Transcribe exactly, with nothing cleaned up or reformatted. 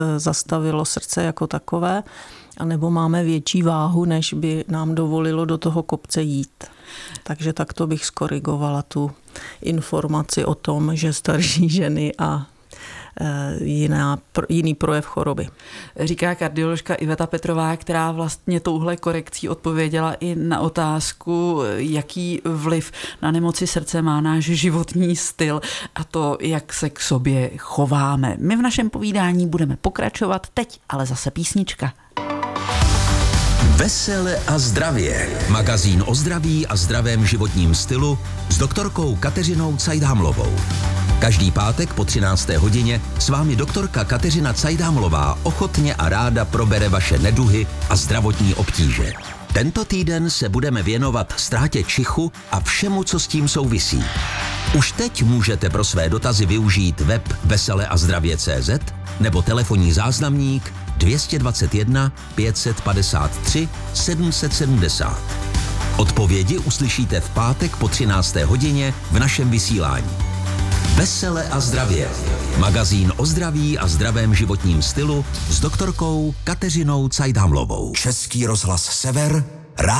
zastavilo srdce jako takové, anebo máme větší váhu, než by nám dovolilo do toho kopce jít. Takže takto bych skorigovala tu informaci o tom, že starší ženy a jiná, jiný projev choroby. Říká kardioložka Iveta Petrová, která vlastně touhle korekcí odpověděla i na otázku, jaký vliv na nemoci srdce má náš životní styl a to, jak se k sobě chováme. My v našem povídání budeme pokračovat teď, ale zase písnička. Vesele a zdravě. Magazín o zdraví a zdravém životním stylu s doktorkou Kateřinou Cajdhamlovou. Každý pátek po třinácté hodině s vámi doktorka Kateřina Cajdhamlová ochotně a ráda probere vaše neduhy a zdravotní obtíže. Tento týden se budeme věnovat ztrátě čichu a všemu, co s tím souvisí. Už teď můžete pro své dotazy využít web vesele a zdravě tečka cé zet nebo telefonní záznamník dvě stě dvacet jedna pět set padesát tři sedm set sedmdesát. Odpovědi uslyšíte v pátek po třinácté hodině v našem vysílání. Vesele a zdravě. Magazín o zdraví a zdravém životním stylu s doktorkou Kateřinou Cajdhamlovou. Český rozhlas Sever,